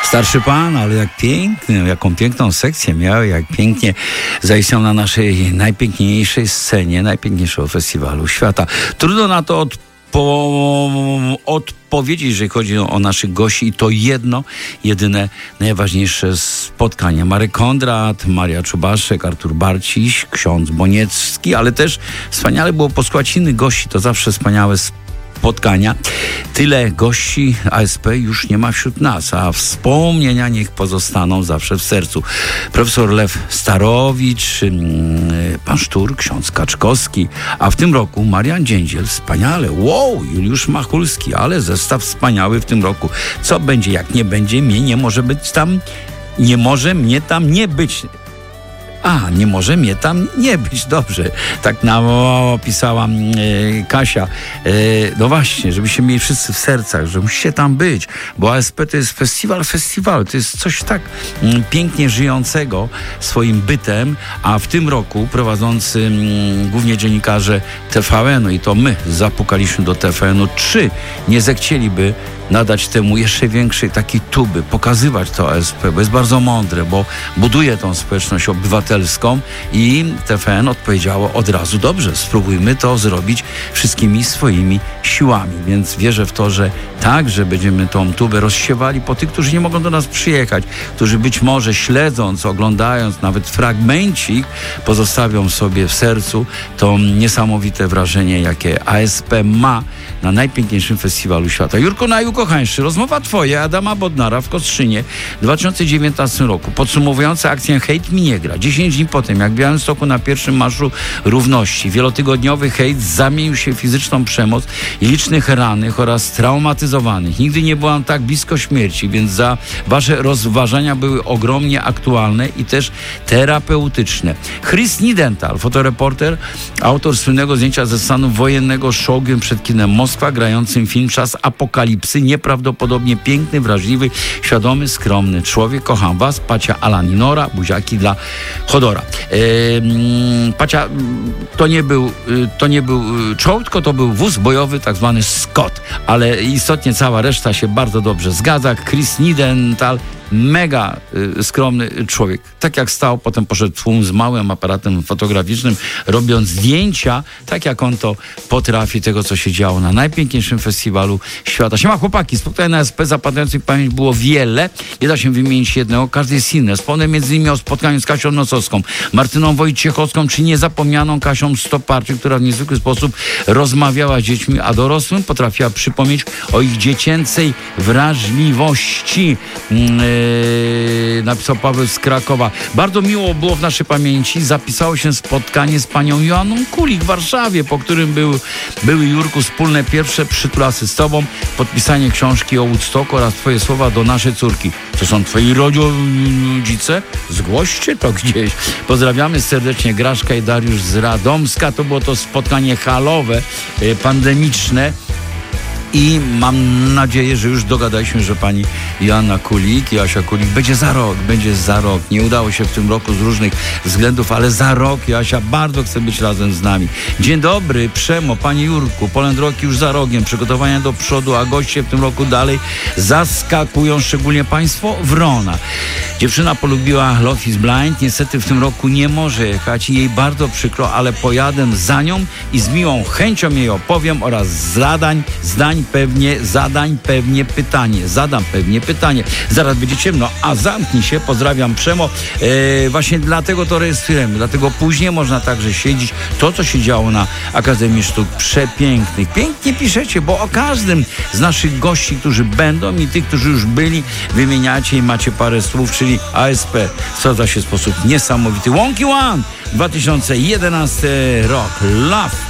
Starszy pan, ale jak piękny, jaką piękną sekcję miał, jak pięknie zaistniał na naszej najpiękniejszej scenie, najpiękniejszego festiwalu świata. Trudno na to odpowiedzieć, jeżeli chodzi o naszych gości, i to jedyne, najważniejsze spotkanie. Marek Kondrat, Maria Czubaszek, Artur Barciś, ksiądz Boniecki, ale też wspaniale było posłuchać innych gości, to zawsze wspaniałe spotkania. Tyle gości ASP już nie ma wśród nas, a wspomnienia niech pozostaną zawsze w sercu. Profesor Lew Starowicz, pan Sztur, ksiądz Kaczkowski, a w tym roku Marian Dziędziel, wspaniale, wow, Juliusz Machulski, ale zestaw wspaniały w tym roku. Co będzie, jak nie będzie, nie może mnie tam nie być. Nie może mnie tam nie być. Dobrze. Tak napisała Kasia. No właśnie, żebyście mieli wszyscy w sercach, że musicie tam być, bo ASP to jest festiwal. To jest coś tak pięknie żyjącego swoim bytem, a w tym roku prowadzący głównie dziennikarze TVN-u, i to my zapukaliśmy do TVN-u, czy nie zechcieliby nadać temu jeszcze większej takiej tuby, pokazywać to ASP, bo jest bardzo mądre, bo buduje tą społeczność obywatelską, i TVN odpowiedziało od razu: dobrze, spróbujmy to zrobić wszystkimi swoimi siłami. Więc wierzę w to, że także będziemy tą tubę rozsiewali po tych, którzy nie mogą do nas przyjechać, którzy być może śledząc, oglądając nawet fragmencik, pozostawią sobie w sercu to niesamowite wrażenie, jakie ASP ma na najpiękniejszym festiwalu świata. Jurko, najukochańszy, rozmowa twoja, Adama Bodnara w Kostrzynie w 2019 roku, podsumowująca akcję Hejt mi nie gra. 10 dni potem, jak w Białymstoku na pierwszym Marszu Równości, wielotygodniowy hejt zamienił się w fizyczną przemoc i licznych rannych oraz traumatyzowanych. Nigdy nie byłam tak blisko śmierci, więc wasze rozważania były ogromnie aktualne i też terapeutyczne. Chris Nidenthal, fotoreporter, autor słynnego zdjęcia ze stanu wojennego z czołgiem przed kinem Moskwa, grającym film Czas Apokalipsy. Nieprawdopodobnie piękny, wrażliwy, świadomy, skromny człowiek. Kocham was. Pacia Alaninora, buziaki dla Chodora. Pacia, to nie był czołg, tylko to był wóz bojowy, tak zwany Scott. Ale istotnie cała reszta się bardzo dobrze zgadza. Chris Nidenthal, mega skromny człowiek. Tak jak stał, potem poszedł w tłum z małym aparatem fotograficznym, robiąc zdjęcia, tak jak on to potrafi, tego, co się działo na najpiękniejszym festiwalu świata. Siema chłopaki, spotkań na SP zapadających w pamięć było wiele. Nie da się wymienić jednego, każdy jest inny. Wspomnę między innymi o spotkaniu z Kasią Nosowską, Martyną Wojciechowską, czy niezapomnianą Kasią Stoparczyk, która w niezwykły sposób rozmawiała z dziećmi, a dorosłym potrafiła przypomnieć o ich dziecięcej wrażliwości. Napisał Paweł z Krakowa. Bardzo miło było w naszej pamięci. Zapisało się spotkanie z panią Joanną Kulik w Warszawie, po którym były, Jurku, wspólne pierwsze przytulasy z tobą, podpisanie książki o Woodstocku oraz twoje słowa do naszej córki. To są twoi rodzice? Zgłoście to gdzieś. Pozdrawiamy serdecznie, Graszka i Dariusz z Radomska. To było to spotkanie halowe, pandemiczne. I mam nadzieję, że już dogadaliśmy, że pani Joanna Kulik i Asia Kulik będzie za rok. Nie udało się w tym roku z różnych względów, ale za rok Asia bardzo chce być razem z nami. Dzień dobry, Przemo, panie Jurku, Poland Rock już za rogiem, przygotowania do przodu, a goście w tym roku dalej zaskakują, szczególnie państwo Wrona. Dziewczyna polubiła Love is Blind, niestety w tym roku nie może jechać i jej bardzo przykro, ale pojadę za nią i z miłą chęcią jej opowiem oraz zadam pewnie pytanie. Zaraz będzie ciemno, a zamknij się, pozdrawiam Przemo. Właśnie dlatego to rejestrujemy, dlatego później można także śledzić to, co się działo na Akademii Sztuk Przepięknych. Pięknie piszecie, bo o każdym z naszych gości, którzy będą, i tych, którzy już byli, wymieniacie i macie parę słów, czyli ASP sprawdza się w sposób niesamowity. Wonky One, 2011 rok. Love.